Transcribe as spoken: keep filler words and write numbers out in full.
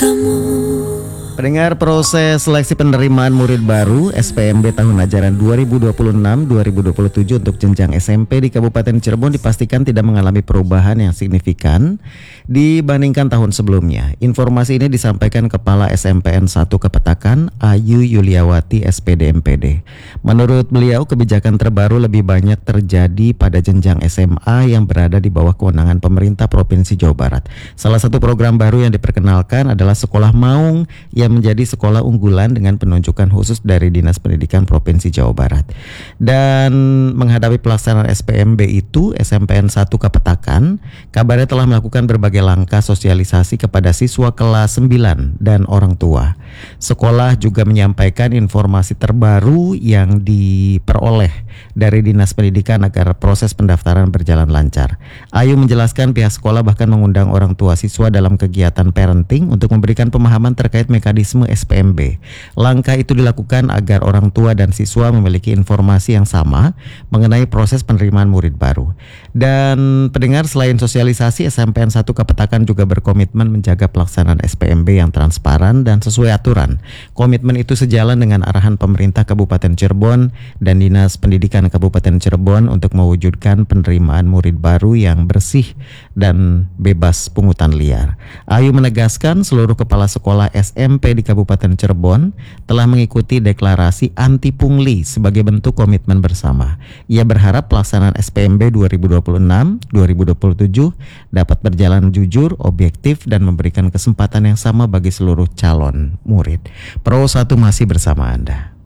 kamu. Pendengar, proses seleksi penerimaan murid baru S P M B tahun ajaran dua ribu dua puluh enam dua ribu dua puluh tujuh untuk jenjang S M P di Kabupaten Cirebon dipastikan tidak mengalami perubahan yang signifikan dibandingkan tahun sebelumnya. Informasi ini disampaikan Kepala S M P N satu Kepetakan, Ayu Yuliawati S P D M P D. Menurut beliau, kebijakan terbaru lebih banyak terjadi pada jenjang S M A yang berada di bawah kewenangan pemerintah Provinsi Jawa Barat. Salah satu program baru yang diperkenalkan adalah Sekolah Maung yang menjadi sekolah unggulan dengan penunjukan khusus dari Dinas Pendidikan Provinsi Jawa Barat. Dan menghadapi pelaksanaan S P M B itu, S M P N satu Kepetakan kabarnya telah melakukan berbagai langkah sosialisasi kepada siswa kelas sembilan dan orang tua. Sekolah juga menyampaikan informasi terbaru yang diperoleh dari Dinas Pendidikan agar proses pendaftaran berjalan lancar. Ayu menjelaskan pihak sekolah bahkan mengundang orang tua siswa dalam kegiatan parenting untuk memberikan pemahaman terkait mekanisme S P M B. Langkah itu dilakukan agar orang tua dan siswa memiliki informasi yang sama mengenai proses penerimaan murid baru. Dan pendengar, selain sosialisasi, S M P N satu Kepetakan juga berkomitmen menjaga pelaksanaan S P M B yang transparan dan sesuai aturan. Komitmen itu sejalan dengan arahan pemerintah Kabupaten Cirebon dan Dinas Pendidikan Kabupaten Cirebon untuk mewujudkan penerimaan murid baru yang bersih dan bebas pungutan liar. Ayu menegaskan seluruh kepala sekolah S M P di Kabupaten Cirebon telah mengikuti deklarasi anti pungli sebagai bentuk komitmen bersama. Ia berharap pelaksanaan S P M B dua ribu dua puluh enam dua ribu dua puluh tujuh dapat berjalan jujur, objektif, dan memberikan kesempatan yang sama bagi seluruh calon murid. Pro satu masih bersama Anda.